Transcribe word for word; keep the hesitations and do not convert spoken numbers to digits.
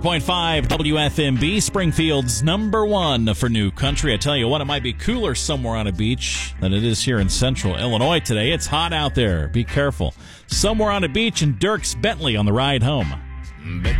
point five W F M B, Springfield's number one for new country. I tell you what, it might be cooler somewhere on a beach than it is here in central Illinois today. It's hot out there. Be careful. Somewhere on a beach and Dierks Bentley on the ride home.